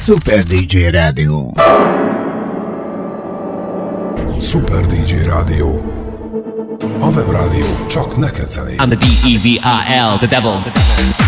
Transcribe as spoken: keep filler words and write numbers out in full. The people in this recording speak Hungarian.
Super dé dzsé Rádió. Super dé dzsé Rádió. A webrádió csak neked zené. I'm the D E V I L, the devil.